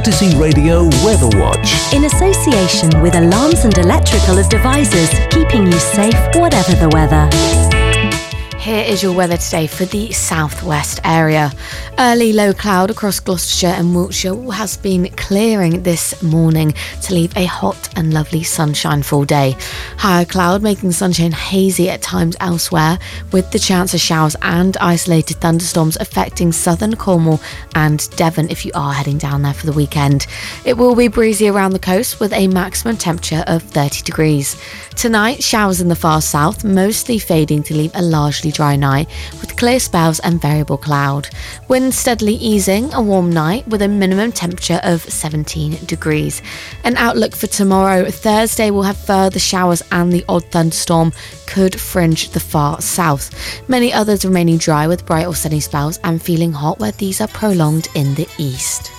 Odyssey Radio Weather Watch. In association with Alarms and Electrical Devices, keeping you safe whatever the weather. Here is your weather today for the southwest area. Early low cloud across Gloucestershire and Wiltshire has been clearing this morning to leave a hot and lovely sunshine-full day. Higher cloud making sunshine hazy at times elsewhere, with the chance of showers and isolated thunderstorms affecting southern Cornwall and Devon if you are heading down there for the weekend. It will be breezy around the coast with a maximum temperature of 30 degrees. Tonight, showers in the far south, mostly fading to leave a largely dry night with clear spells and variable cloud. Wind steadily easing, a warm night with a minimum temperature of 17 degrees. An outlook for tomorrow, Thursday, will have further showers and the odd thunderstorm could fringe the far south. Many others remaining dry with bright or sunny spells and feeling hot where these are prolonged in the east.